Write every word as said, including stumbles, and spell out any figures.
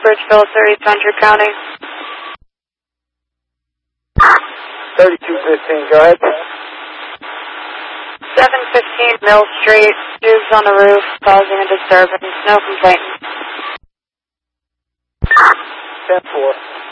Bridgeville, thirty Thunder County. thirty-two fifteen, go ahead. seven fifteen Mill Street, tubes on the roof causing a disturbance, no complaint. ten four.